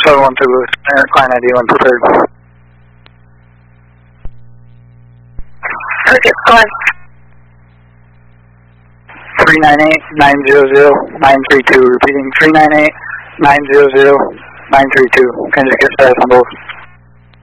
712 Louis, client ID when prepared. Okay, go on. 398-900-932, repeating 398-900-932. Can you just get status on both?